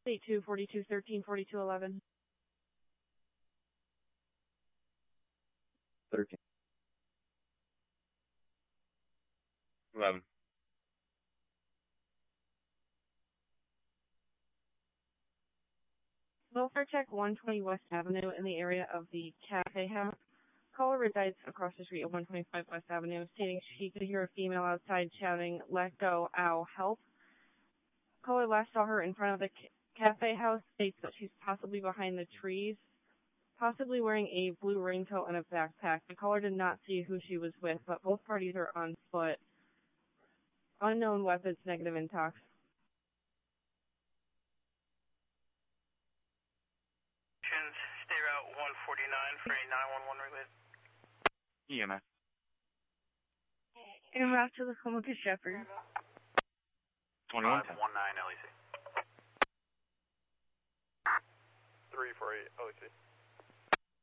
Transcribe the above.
82 42 13 42 11. 13. 11. Welfare check 120 West Avenue in the area of the Cafe House. Caller resides across the street of 125 West Avenue, stating she could hear a female outside shouting, "Let go, ow, help." Caller last saw her in front of the Cafe House, states that she's possibly behind the trees, possibly wearing a blue raincoat and a backpack. The caller did not see who she was with, but both parties are on foot. Unknown weapons, negative intox. Stay route 149 for a 911 related. EMS. En route to the Comica Shepherd. 2110. 519 LEC. 348 LEC.